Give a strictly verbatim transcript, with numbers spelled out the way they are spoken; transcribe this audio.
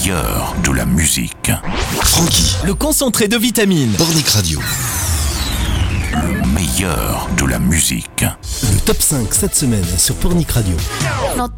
meilleur de la musique. Francky, Le concentré de vitamines. Pornic Radio. Le meilleur de la musique. Le top cinq cette semaine sur Pornic Radio. Not